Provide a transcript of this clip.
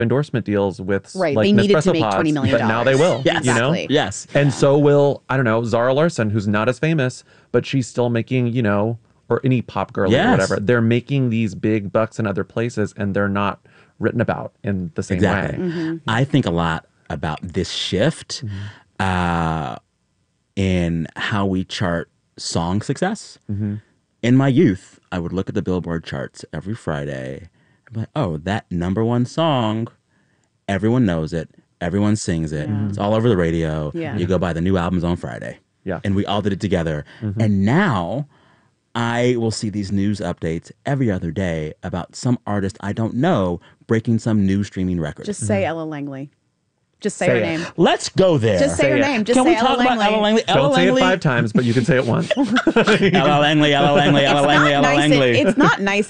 endorsement deals with Right. like They needed Nespresso to make pods, $20 million. but now they will. Yes. You know? Exactly. Yes. And so will, I don't know, Zara Larsson, who's not as famous, but she's still making, you know, or any pop girl Yes. or whatever. They're making these big bucks in other places and they're not written about in the same Exactly. way. I think a lot about this shift in how we chart song success. In my youth, I would look at the Billboard charts every Friday and be like, oh, that number one song, everyone knows it. Everyone sings it. It's all over the radio. Yeah. You go buy the new albums on Friday. Yeah. And we all did it together. And now I will see these news updates every other day about some artist I don't know breaking some new streaming record. Just say Ella Langley. Just say Say her it. name. Let's go there. Just say her it. name. Just Can say we talk Ella about Langley. Ella Langley? Don't say it 5 times, but you can say it once. Ella Langley, Ella Langley, Ella Langley, Ella Nice. Langley. It's not nice